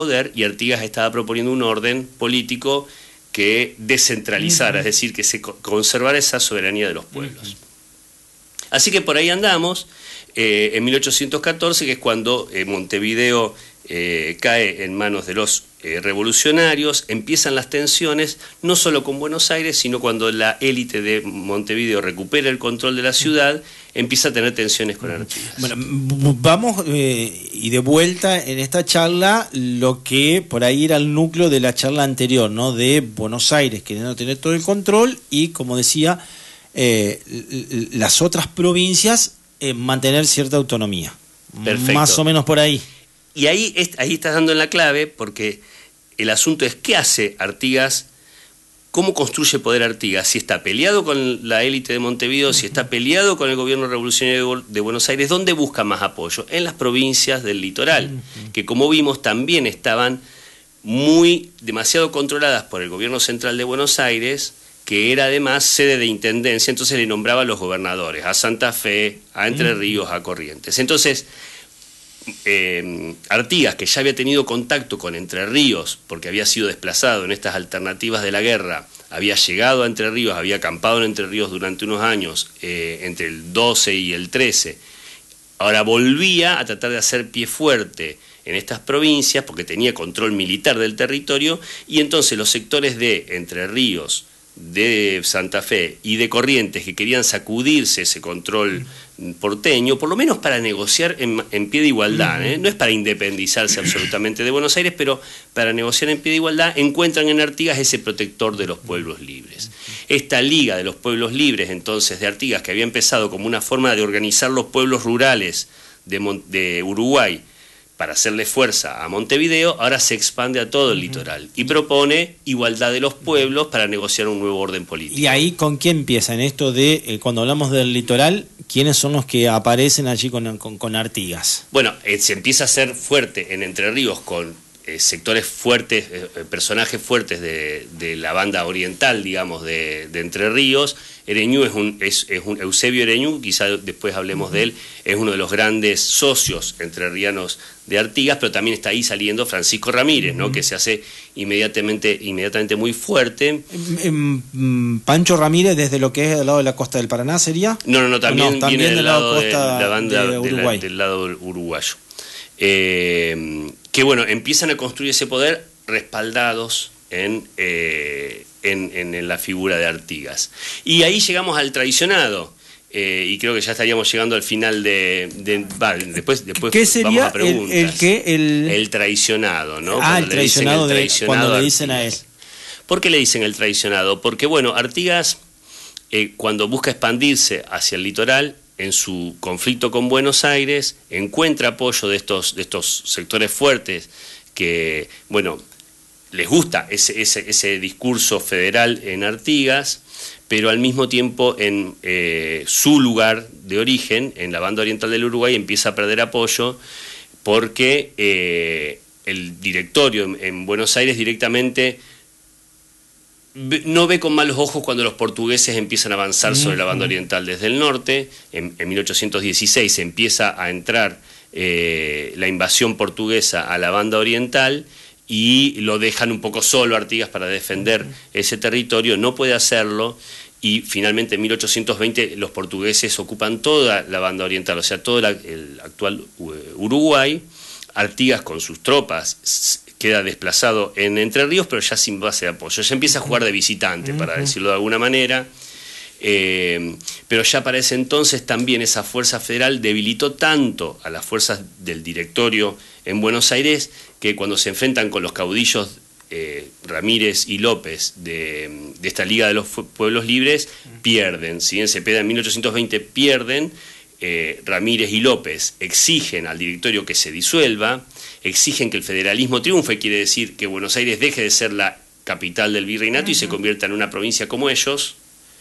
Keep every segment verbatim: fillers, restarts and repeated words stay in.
poder, y Artigas estaba proponiendo un orden político que descentralizara, uh-huh. es decir, que se conservara esa soberanía de los pueblos. Uh-huh. Así que por ahí andamos, eh, en mil ochocientos catorce, que es cuando eh, Montevideo eh, cae en manos de los eh, revolucionarios, empiezan las tensiones, no solo con Buenos Aires, sino cuando la élite de Montevideo recupera el control de la ciudad, empieza a tener tensiones con Artigas. Bueno, vamos eh, y de vuelta en esta charla lo que por ahí era el núcleo de la charla anterior, ¿no? De Buenos Aires queriendo tener todo el control y, como decía, eh, las otras provincias eh, mantener cierta autonomía. Perfecto. Más o menos por ahí. Y ahí, ahí estás dando en la clave, porque el asunto es ¿qué hace Artigas? ¿Cómo construye poder Artigas? Si está peleado con la élite de Montevideo, si está peleado con el gobierno revolucionario de Buenos Aires, ¿dónde busca más apoyo? En las provincias del litoral, que como vimos también estaban muy demasiado controladas por el gobierno central de Buenos Aires, que era además sede de intendencia, entonces le nombraba a los gobernadores, a Santa Fe, a Entre Ríos, a Corrientes. Entonces, Eh, Artigas, que ya había tenido contacto con Entre Ríos porque había sido desplazado en estas alternativas de la guerra, había llegado a Entre Ríos, había acampado en Entre Ríos durante unos años, eh, entre el doce y el trece, ahora volvía a tratar de hacer pie fuerte en estas provincias porque tenía control militar del territorio, y entonces los sectores de Entre Ríos, de Santa Fe y de Corrientes, que querían sacudirse ese control porteño, por lo menos para negociar en, en pie de igualdad, ¿eh? No es para independizarse absolutamente de Buenos Aires, pero para negociar en pie de igualdad, encuentran en Artigas ese protector de los pueblos libres. Esta Liga de los Pueblos Libres, entonces, de Artigas, que había empezado como una forma de organizar los pueblos rurales de, Mon de Uruguay para hacerle fuerza a Montevideo, ahora se expande a todo el litoral y propone igualdad de los pueblos para negociar un nuevo orden político. ¿Y ahí con quién empieza? En esto de, eh, cuando hablamos del litoral, ¿quiénes son los que aparecen allí con, con, con Artigas? Bueno, eh, se empieza a hacer fuerte en Entre Ríos con eh, sectores fuertes, eh, personajes fuertes de, de la banda oriental, digamos, de, de Entre Ríos. Ereñú es un, es, es un Eusebio Ereñú, quizá después hablemos uh-huh. de él, es uno de los grandes socios entrerrianos de Artigas, pero también está ahí saliendo Francisco Ramírez, ¿no? Uh-huh. Que se hace inmediatamente, inmediatamente muy fuerte. ¿Pancho Ramírez desde lo que es del lado de la costa del Paraná sería? No, no, no, también, no, también viene del lado de la banda de Uruguay. De la, del lado uruguayo. Eh, que bueno, empiezan a construir ese poder respaldados en, eh, en, en, en la figura de Artigas. Y ahí llegamos al traicionado. Eh, y creo que ya estaríamos llegando al final de... de vale, después después ¿Qué sería vamos a preguntas. El, el, ¿qué? el... el traicionado, ¿no? Ah, el traicionado, el de, traicionado cuando le dicen a él. ¿Por qué le dicen el traicionado? Porque, bueno, Artigas, eh, cuando busca expandirse hacia el litoral, en su conflicto con Buenos Aires, encuentra apoyo de estos, de estos sectores fuertes que, bueno, les gusta ese, ese, ese discurso federal en Artigas, pero al mismo tiempo en eh, su lugar de origen, en la banda oriental del Uruguay, empieza a perder apoyo porque eh, el directorio en, en Buenos Aires directamente no ve con malos ojos cuando los portugueses empiezan a avanzar sobre la banda oriental desde el norte. En, en mil ochocientos dieciséis empieza a entrar eh, la invasión portuguesa a la banda oriental y lo dejan un poco solo Artigas para defender ese territorio, no puede hacerlo, y finalmente en mil ochocientos veinte los portugueses ocupan toda la banda oriental, o sea, todo la, el actual Uruguay. Artigas con sus tropas queda desplazado en Entre Ríos, pero ya sin base de apoyo, ya empieza a jugar de visitante, para decirlo de alguna manera. Eh, pero ya para ese entonces también esa fuerza federal debilitó tanto a las fuerzas del directorio en Buenos Aires que cuando se enfrentan con los caudillos eh, Ramírez y López de, de esta Liga de los Pueblos Libres, pierden. Si bien Cepeda en mil ochocientos veinte pierden, eh, Ramírez y López exigen al directorio que se disuelva, exigen que el federalismo triunfe, quiere decir que Buenos Aires deje de ser la capital del virreinato uh-huh. y se convierta en una provincia como ellos.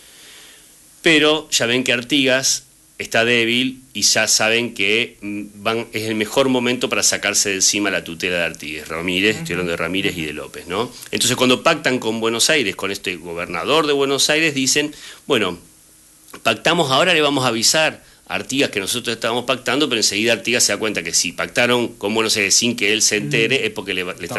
Pero ya ven que Artigas está débil y ya saben que van, es el mejor momento para sacarse de encima la tutela de Artigas. Ramírez, uh-huh. estoy hablando de Ramírez y de López, ¿no? Entonces cuando pactan con Buenos Aires, con este gobernador de Buenos Aires, dicen, bueno, pactamos, ahora le vamos a avisar Artigas que nosotros estábamos pactando, pero enseguida Artigas se da cuenta que si pactaron con Buenos Aires sin que él se entere, es porque le, le están